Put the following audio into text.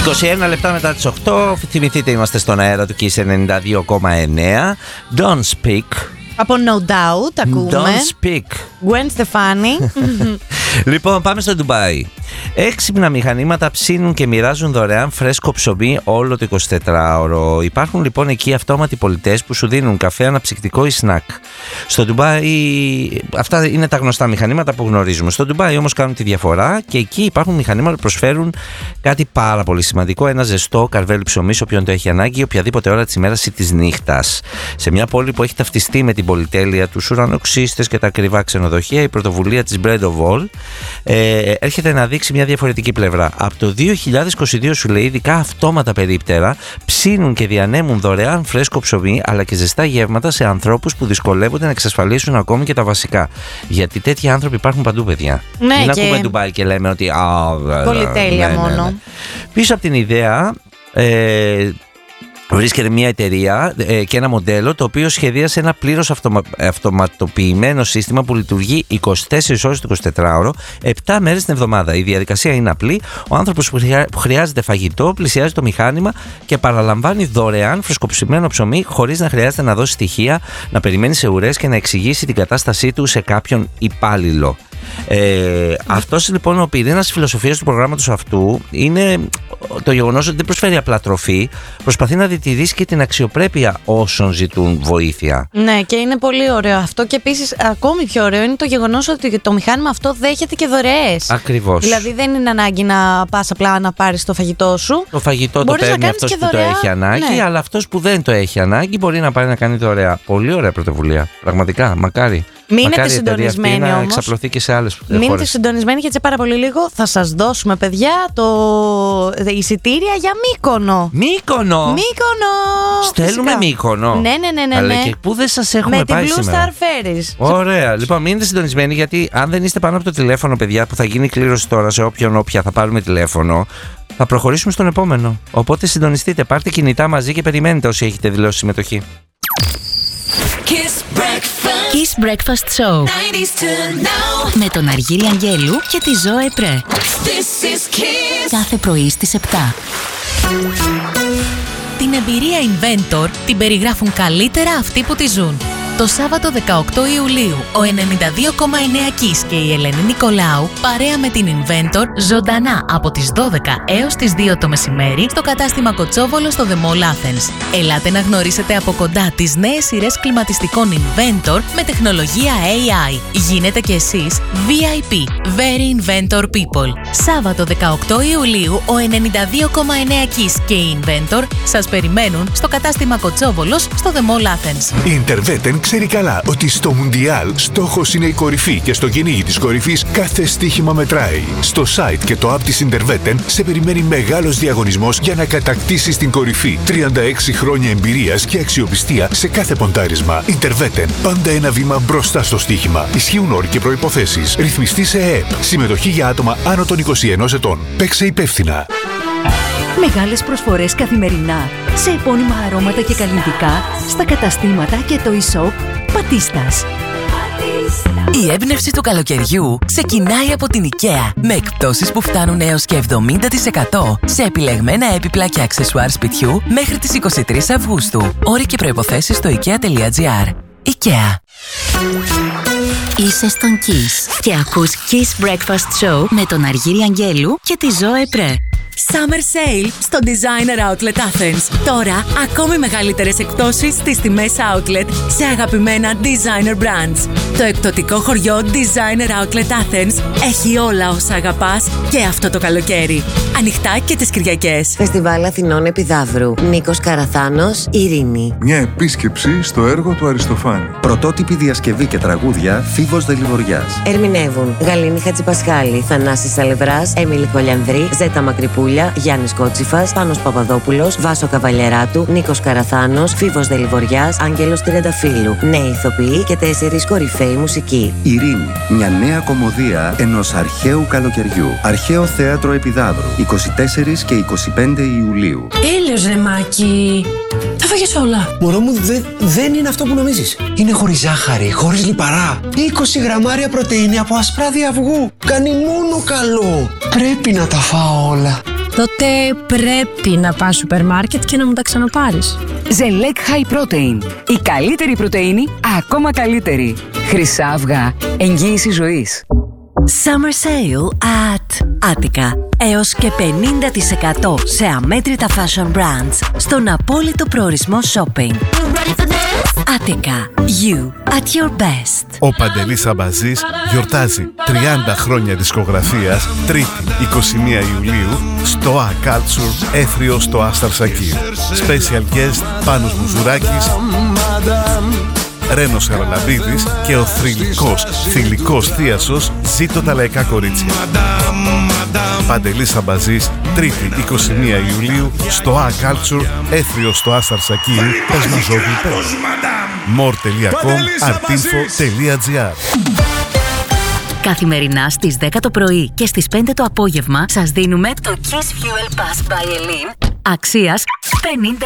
21 λεπτά μετά τις 8. Θυμηθείτε, είμαστε στον αέρα του Kiss 92,9. Don't Speak. Από No Doubt ακούμε. Don't Speak. Gwen Stefani. Λοιπόν, πάμε στο Ντουμπάι. Έξυπνα μηχανήματα ψήνουν και μοιράζουν δωρεάν φρέσκο ψωμί όλο το 24ωρο. Υπάρχουν λοιπόν εκεί αυτόματοι πολιτές που σου δίνουν καφέ, αναψυκτικό ή σνακ. Στο Ντουμπάι, αυτά είναι τα γνωστά μηχανήματα που γνωρίζουμε. Στο Ντουμπάι όμως κάνουν τη διαφορά και εκεί υπάρχουν μηχανήματα που προσφέρουν κάτι πάρα πολύ σημαντικό. Ένα ζεστό καρβέλι ψωμί, όποιον το έχει ανάγκη, οποιαδήποτε ώρα της ημέρας ή της νύχτας. Σε μια πόλη που έχει ταυτιστεί με την πολυτέλεια, τους ουρανοξύστες και τα ακριβά ξενοδοχεία, η πρωτοβουλία της Bread of All έρχεται να δείξει μια διαφορετική πλευρά. Από το 2022 σου λέει, ειδικά αυτόματα περίπτερα ψήνουν και διανέμουν δωρεάν φρέσκο ψωμί αλλά και ζεστά γεύματα σε ανθρώπους που δυσκολεύονται να εξασφαλίσουν ακόμη και τα βασικά. Γιατί τέτοιοι άνθρωποι υπάρχουν παντού, παιδιά. Ναι, μην και ακούμε Ντουμπάι και λέμε ότι πολυτέλεια μόνο. Ναι. Πίσω από την ιδέα βρίσκεται μια εταιρεία και ένα μοντέλο το οποίο σχεδίασε ένα πλήρως αυτοματοποιημένο σύστημα που λειτουργεί 24 ώρες το 24ωρο, 7 μέρες την εβδομάδα. Η διαδικασία είναι απλή. Ο άνθρωπος που χρειάζεται φαγητό πλησιάζει το μηχάνημα και παραλαμβάνει δωρεάν φρεσκοψημένο ψωμί χωρίς να χρειάζεται να δώσει στοιχεία, να περιμένει σε ουρές και να εξηγήσει την κατάστασή του σε κάποιον υπάλληλο. Αυτός λοιπόν ο πυρήνας της φιλοσοφίας του προγράμματος αυτού είναι το γεγονός ότι δεν προσφέρει απλά τροφή, προσπαθεί να διατηρήσει και την αξιοπρέπεια όσων ζητούν βοήθεια. Ναι, και είναι πολύ ωραίο αυτό. Και επίσης, ακόμη πιο ωραίο είναι το γεγονός ότι το μηχάνημα αυτό δέχεται και δωρεές. Ακριβώς. Δηλαδή, δεν είναι ανάγκη να πας απλά να πάρεις το φαγητό σου. Το φαγητό το παίρνει αυτός που το έχει ανάγκη, ναι. Αλλά αυτός που δεν το έχει ανάγκη μπορεί να πάει να κάνει δωρεά. Πολύ ωραία πρωτοβουλία. Πραγματικά, μακάρι. Μείνετε συντονισμένοι όμως. Εξαπλωθεί και σε άλλες χώρες. Μείνετε συντονισμένοι γιατί σε πάρα πολύ λίγο θα σας δώσουμε, παιδιά, εισιτήρια για Μύκονο. Μύκονο! Στέλνουμε φυσικά. Μύκονο. Ναι. Αλλά και πού δεν σας έχουμε πάει σήμερα. Με την Blue Star Ferries. Ωραία. Λοιπόν, μείνετε συντονισμένοι γιατί αν δεν είστε πάνω από το τηλέφωνο, παιδιά, που θα γίνει κλήρωση τώρα σε όποια θα πάρουμε τηλέφωνο, θα προχωρήσουμε στον επόμενο. Οπότε συντονιστείτε, πάρτε κινητά μαζί και περιμένετε όσοι έχετε δηλώσει συμμετοχή. Kiss Breakfast Show με τον Αργύρη Αγγέλου και τη Ζωέ Πρέ. Κάθε πρωί στις 7. Την εμπειρία Inventor την περιγράφουν καλύτερα αυτοί που τη ζουν. Το Σάββατο 18 Ιουλίου, ο 92,9 Kiss και η Ελένη Νικολάου παρέα με την Inventor ζωντανά από τις 12 έως τις 2 το μεσημέρι στο κατάστημα Κοτσόβολο στο The Mall Athens. Ελάτε να γνωρίσετε από κοντά τις νέες σειρές κλιματιστικών Inventor με τεχνολογία AI. Γίνετε κι εσείς VIP, Very Inventor People. Σάββατο 18 Ιουλίου, ο 92,9 Kiss και η Inventor σας περιμένουν στο κατάστημα Κοτσόβολος στο The Mall Athens. Interveten ξέρει καλά ότι στο Μουντιάλ στόχος είναι η κορυφή και στο κυνήγι της κορυφής κάθε στοίχημα μετράει. Στο site και το app της Interveten σε περιμένει μεγάλος διαγωνισμός για να κατακτήσεις την κορυφή. 36 χρόνια εμπειρίας και αξιοπιστία σε κάθε ποντάρισμα. Interveten, πάντα ένα βήμα μπροστά στο στοίχημα. Ισχύουν όροι και προϋποθέσεις. Ρυθμιστή σε ΕΕΠ. Συμμετοχή για άτομα άνω των 21 ετών. Παίξε υπεύθυνα. Μεγάλες προσφορές καθημερινά σε επώνυμα αρώματα και καλλιτικά στα καταστήματα και το e-shop Πατίστας. Η έμπνευση του καλοκαιριού ξεκινάει από την IKEA με εκπτώσεις που φτάνουν έως και 70% σε επιλεγμένα έπιπλα και αξεσουάρ σπιτιού μέχρι τις 23 Αυγούστου. Όροι και προϋποθέσεις στο ikea.gr. IKEA. Είσαι στον Kiss και ακούς Kiss Breakfast Show με τον Αργύρη Αγγέλου και τη Ζωέ Πρέ. Summer Sale στο Designer Outlet Athens. Τώρα, ακόμη μεγαλύτερες εκπτώσεις στις τιμές Outlet σε αγαπημένα Designer Brands. Το εκπτωτικό χωριό Designer Outlet Athens έχει όλα όσα αγαπάς και αυτό το καλοκαίρι. Ανοιχτά και τις Κυριακές. Φεστιβάλ Αθηνών Επιδαύρου. Νίκος Καραθάνος, Ειρήνη. Μια επίσκεψη στο έργο του Αριστοφάνη. Πρωτότυπη διασκευή και τραγούδια Φίβος Δελιβοριάς. Ερμηνεύουν Γαλήνη Χατζηπασχάλη, Θανάσης Σαλευράς, Έμιλη Κολιανδρή, Ζέτα Μακρυπούλια, Γιάννης Κότσιφας, Πάνος Παπαδόπουλος, Βάσο Καβαλιεράτου, Νίκος Καραθάνος, Φίβος Δελιβοριάς, Άγγελος Τριανταφύλου. Νέοι ηθοποιοί και 4 κορυφαίοι μουσικοί. Ειρήνη. Μια νέα κωμωδία ενός αρχαίου καλοκαιριού. Αρχαίο Θέατρο Επιδαύρου. 24 και 25 Ιουλίου. Τέλειος ρε Μάκη. Τα φάγες όλα. Μωρό μου, δεν είναι αυτό που νομίζεις. Είναι χωρίς ζάχαρη, χωρίς λιπαρά. 20 γραμμάρια πρωτεΐνη από ασπράδι αυγού. Κάνει μόνο καλό. Πρέπει να τα φάω όλα. τότε πρέπει να πας σούπερ μάρκετ και να μου τα ξαναπάρεις. Ζελέκ High Protein. Η καλύτερη πρωτεΐνη, ακόμα καλύτερη. Χρυσά αυγά. Εγγύηση ζωής. Summer Sale at Attica. Έως και 50% σε αμέτρητα fashion brands στον απόλυτο προορισμό shopping. Attica. You at your best. Ο Παντελής Αμπαζής γιορτάζει 30 χρόνια δισκογραφίας, Τρίτη 21 Ιουλίου, στο A Culture, Έθριο στο Άσταρ Σακίρ. Special guest Πάνος Μουζουράκης, Ρένος Χαραλαμπίδης και ο θηλυκός θίασος Ζήτω τα λαϊκά κορίτσια. Παντελής Αμπαζής, Τρίτη 21 Ιουλίου, στο A Culture, Έθριο στο Άσταρ Σακίρ, Πεσμαζόγλου 5. more.com.artinfo.gr. Καθημερινά στις 10 το πρωί και στις 5 το απόγευμα σας δίνουμε το Kiss Fuel Pass by Elin αξίας 50